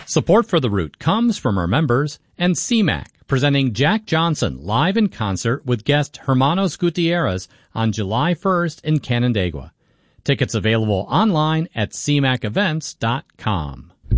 Support for The Root comes from our members and CMAC, presenting Jack Johnson live in concert with guest Hermanos Gutierrez on July 1st in Canandaigua. Tickets available online at cmacevents.com.